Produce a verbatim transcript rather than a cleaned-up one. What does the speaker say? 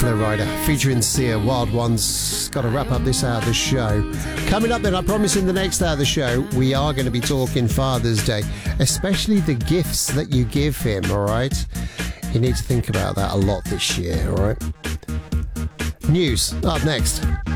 Flow Rider featuring Sia, Wild Ones. Got to wrap up this hour of the show. Coming up then, I promise in the next hour of the show, we are going to be talking Father's Day, especially the gifts that you give him, all right? You need to think about that a lot this year, all right? News up next.